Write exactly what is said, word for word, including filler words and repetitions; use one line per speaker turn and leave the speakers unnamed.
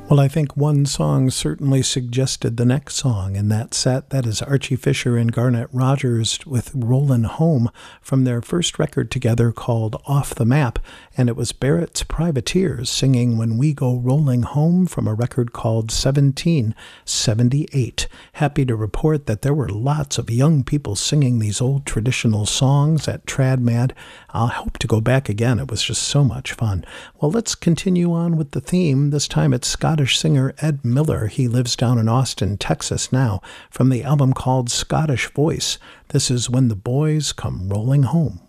Well, I think one song certainly suggested the next song in that set. That is Archie Fisher and Garnet Rogers with Rollin' Home from their first record together called Off the Map. And it was Barrett's Privateers singing When We Go Rolling Home from a record called seventeen seventy-eight. Happy to report that there were lots of young people singing these old traditional songs at TradMad. I'll hope to go back again. It was just so much fun. Well, let's continue on with the theme. This time it's Scottish singer Ed Miller. He lives down in Austin, Texas now, from the album called Scottish Voice. This is When the Boys Come Rolling Home.